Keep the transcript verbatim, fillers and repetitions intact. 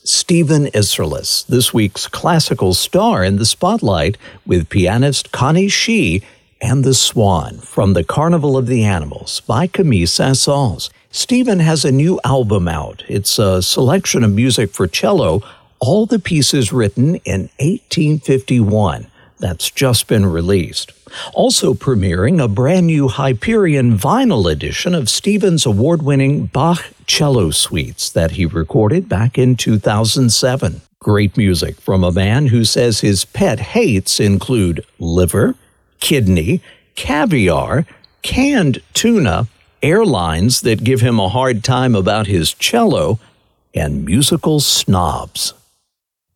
Stephen Isserlis, this week's classical star in the spotlight with pianist Connie Shee and The Swan from the Carnival of the Animals by Camille Saint-Saëns. Stephen has a new album out. It's a selection of music for cello, all the pieces written in eighteen fifty-one. That's just been released. Also premiering a brand new Hyperion vinyl edition of Stephen's award-winning Bach cello suites that he recorded back in two thousand seven. Great music from a man who says his pet hates include liver, kidney, caviar, canned tuna, airlines that give him a hard time about his cello, and musical snobs.